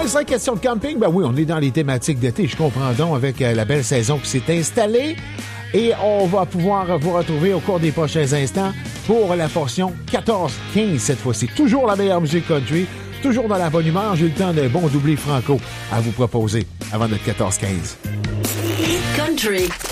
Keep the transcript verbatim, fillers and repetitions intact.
il serait question de camping? Ben oui, on est dans les thématiques d'été, je comprends donc, avec euh, la belle saison qui s'est installée. Et on va pouvoir vous retrouver au cours des prochains instants pour la portion quatorze quinze cette fois-ci. Toujours la meilleure musique country, toujours dans la bonne humeur. J'ai eu le temps d'un bon doublé franco à vous proposer avant notre quatorze quinze. Country,